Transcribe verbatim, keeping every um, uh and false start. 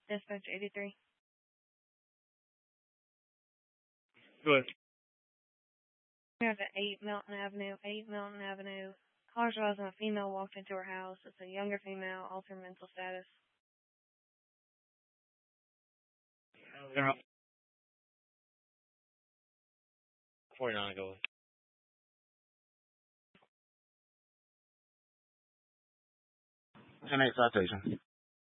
Dispatch eighty-three. Go ahead. We have at eight Milton Avenue, eight Milton Avenue. Caller's resident, a female walked into her house. It's a younger female, altered mental status. forty-nine, go ahead. ten eight citation.